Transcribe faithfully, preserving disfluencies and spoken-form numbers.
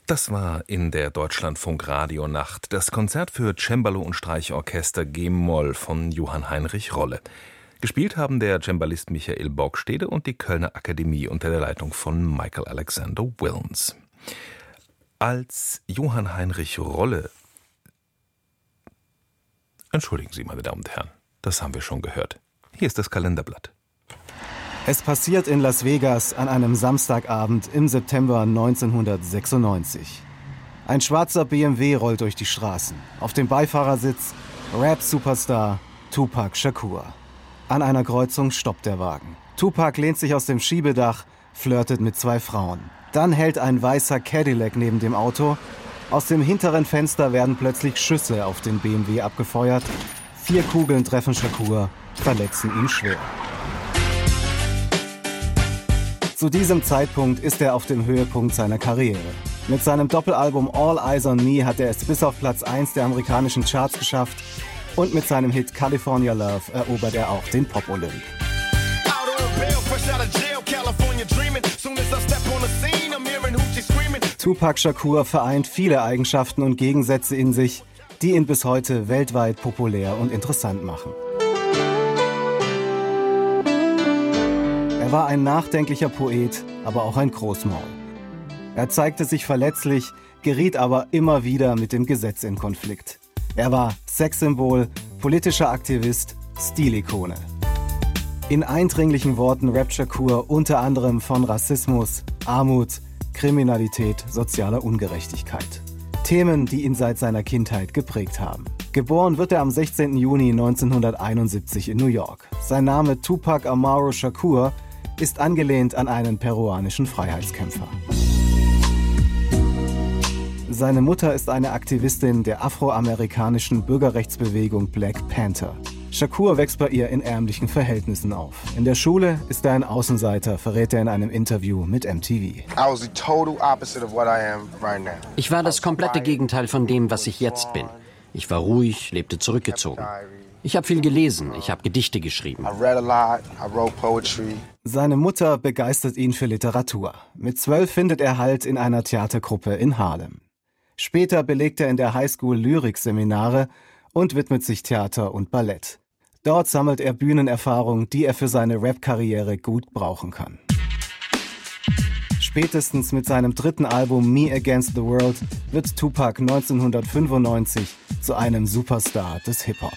Das war in der Deutschlandfunk-Radionacht das Konzert für Cembalo und Streichorchester G-Moll von Johann Heinrich Rolle. Gespielt haben der Cembalist Michael Borgstede und die Kölner Akademie unter der Leitung von Michael Alexander Wilns. Als Johann Heinrich Rolle... Entschuldigen Sie, meine Damen und Herren, das haben wir schon gehört. Hier ist das Kalenderblatt. Es passiert in Las Vegas an einem Samstagabend im September neunzehnhundertsechsundneunzig. Ein schwarzer B M W rollt durch die Straßen. Auf dem Beifahrersitz Rap-Superstar Tupac Shakur. An einer Kreuzung stoppt der Wagen. Tupac lehnt sich aus dem Schiebedach, flirtet mit zwei Frauen. Dann hält ein weißer Cadillac neben dem Auto. Aus dem hinteren Fenster werden plötzlich Schüsse auf den B M W abgefeuert. Vier Kugeln treffen Shakur, verletzen ihn schwer. Zu diesem Zeitpunkt ist er auf dem Höhepunkt seiner Karriere. Mit seinem Doppelalbum All Eyes on Me hat er es bis auf Platz eins der amerikanischen Charts geschafft und mit seinem Hit California Love erobert er auch den Pop-Olymp. Tupac Shakur vereint viele Eigenschaften und Gegensätze in sich, die ihn bis heute weltweit populär und interessant machen. Er war ein nachdenklicher Poet, aber auch ein Großmaul. Er zeigte sich verletzlich, geriet aber immer wieder mit dem Gesetz in Konflikt. Er war Sexsymbol, politischer Aktivist, Stilikone. In eindringlichen Worten rappt Shakur unter anderem von Rassismus, Armut, Kriminalität, sozialer Ungerechtigkeit. Themen, die ihn seit seiner Kindheit geprägt haben. Geboren wird er am sechzehnten Juni neunzehnhunderteinundsiebzig in New York. Sein Name Tupac Amaru Shakur ist angelehnt an einen peruanischen Freiheitskämpfer. Seine Mutter ist eine Aktivistin der afroamerikanischen Bürgerrechtsbewegung Black Panther. Shakur wächst bei ihr in ärmlichen Verhältnissen auf. In der Schule ist er ein Außenseiter, verrät er in einem Interview mit M T V. Ich war das komplette Gegenteil von dem, was ich jetzt bin. Ich war ruhig, lebte zurückgezogen. Ich habe viel gelesen, ich habe Gedichte geschrieben. Seine Mutter begeistert ihn für Literatur. Mit zwölf findet er Halt in einer Theatergruppe in Harlem. Später belegt er in der Highschool Lyrikseminare und widmet sich Theater und Ballett. Dort sammelt er Bühnenerfahrung, die er für seine Rap-Karriere gut brauchen kann. Spätestens mit seinem dritten Album Me Against the World wird Tupac neunzehnhundertfünfundneunzig zu einem Superstar des Hip-Hop.